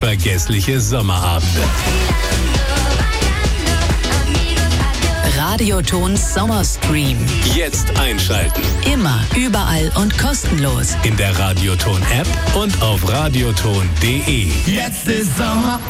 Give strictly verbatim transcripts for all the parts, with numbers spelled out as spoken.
unvergessliche Sommerabende. Radioton Sommerstream. Jetzt einschalten. Immer, überall und kostenlos. In der Radioton-App und auf radioton punkt de. Jetzt ist Sommer.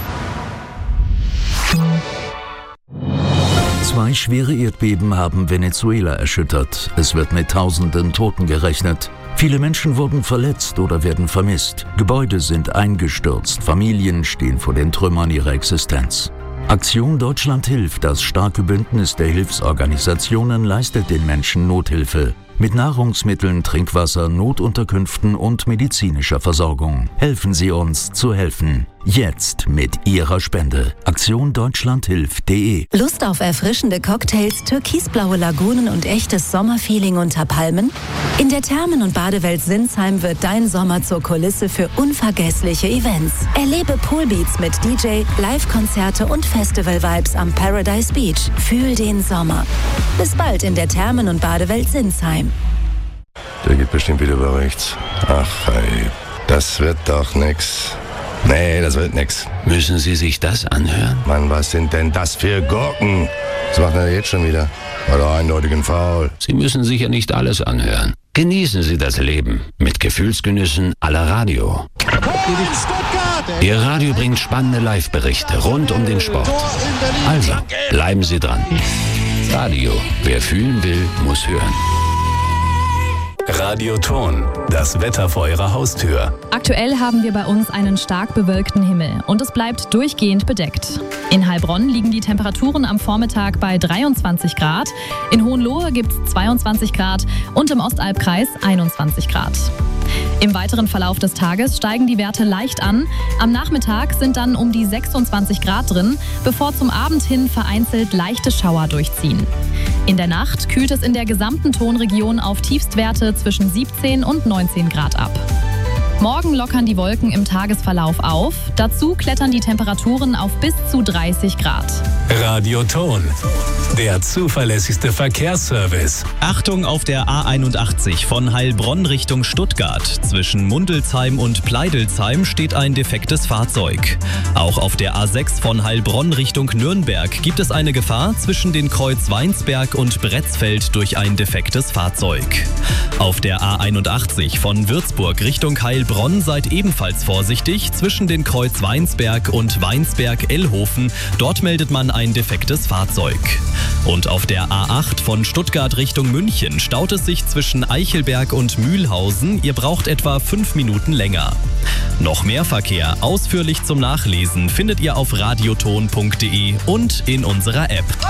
Zwei schwere Erdbeben haben Venezuela erschüttert. Es wird mit tausenden Toten gerechnet. Viele Menschen wurden verletzt oder werden vermisst. Gebäude sind eingestürzt. Familien stehen vor den Trümmern ihrer Existenz. Aktion Deutschland hilft, das starke Bündnis der Hilfsorganisationen, leistet den Menschen Nothilfe. Mit Nahrungsmitteln, Trinkwasser, Notunterkünften und medizinischer Versorgung. Helfen Sie uns zu helfen. Jetzt mit Ihrer Spende. Aktion Deutschland hilft punkt de. Lust auf erfrischende Cocktails, türkisblaue Lagunen und echtes Sommerfeeling unter Palmen? In der Thermen- und Badewelt Sinsheim wird dein Sommer zur Kulisse für unvergessliche Events. Erlebe Poolbeats mit D J, Live-Konzerte und Festival-Vibes am Paradise Beach. Fühl den Sommer. Bis bald in der Thermen- und Badewelt Sinsheim. Der geht bestimmt wieder über rechts. Ach, ey, das wird doch nix. Nee, das wird nix. Müssen Sie sich das anhören? Mann, was sind denn das für Gurken? Was macht er jetzt schon wieder? War doch eindeutig ein Foul. Sie müssen sicher nicht alles anhören. Genießen Sie das Leben mit Gefühlsgenüssen à la Radio. Ihr Radio bringt spannende Live-Berichte rund um den Sport. Also, bleiben Sie dran. Radio, wer fühlen will, muss hören. Radioton, das Wetter vor Ihrer Haustür. Aktuell haben wir bei uns einen stark bewölkten Himmel und es bleibt durchgehend bedeckt. In Heilbronn liegen die Temperaturen am Vormittag bei dreiundzwanzig Grad, in Hohenlohe gibt es zweiundzwanzig Grad und im Ostalbkreis einundzwanzig Grad. Im weiteren Verlauf des Tages steigen die Werte leicht an. Am Nachmittag sind dann um die sechsundzwanzig Grad drin, bevor zum Abend hin vereinzelt leichte Schauer durchziehen. In der Nacht kühlt es in der gesamten Tonregion auf Tiefstwerte zwischen siebzehn und neunzehn Grad ab. Morgen lockern die Wolken im Tagesverlauf auf. Dazu klettern die Temperaturen auf bis zu dreißig Grad. Radioton, der zuverlässigste Verkehrsservice. Achtung auf der A einundachtzig von Heilbronn Richtung Stuttgart. Zwischen Mundelsheim und Pleidelsheim steht ein defektes Fahrzeug. Auch auf der A sechs von Heilbronn Richtung Nürnberg gibt es eine Gefahr zwischen den Kreuz Weinsberg und Bretzfeld durch ein defektes Fahrzeug. Auf der A einundachtzig von Würzburg Richtung Heilbronn seid ebenfalls vorsichtig zwischen den Kreuz Weinsberg und Weinsberg-Ellhofen. Dort meldet man ein defektes Fahrzeug. Und auf der A acht von Stuttgart Richtung München staut es sich zwischen Eichelberg und Mühlhausen. Ihr braucht etwa fünf Minuten länger. Noch mehr Verkehr ausführlich zum Nachlesen findet ihr auf radioton punkt de und in unserer App.